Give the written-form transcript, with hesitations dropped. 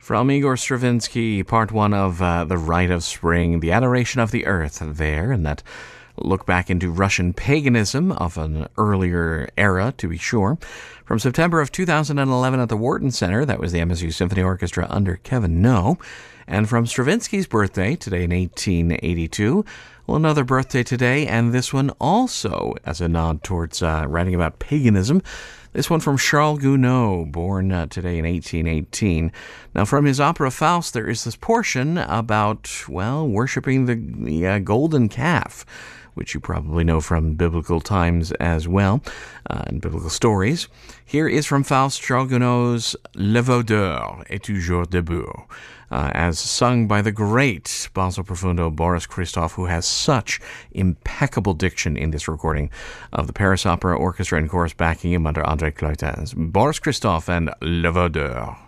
From Igor Stravinsky, part one of The Rite of Spring, the adoration of the earth there, and that look back into Russian paganism of an earlier era, to be sure. From September of 2011 at the Wharton Center, that was the MSU Symphony Orchestra under Kevin No. And from Stravinsky's birthday, today in 1882, well, another birthday today, and this one also as a nod towards writing about paganism. This one from Charles Gounod, born today in 1818. Now, from his opera Faust, there is this portion about, well, worshiping the golden calf, which you probably know from biblical times as well, and biblical stories. Here is from Faust, Charles Gounod's Le Vaudeur est toujours debout, as sung by the great basso profundo Boris Christoph, who has such impeccable diction in this recording of the Paris Opera Orchestra and chorus backing him under André Cloitens. Boris Christoph and Le Vaudeur.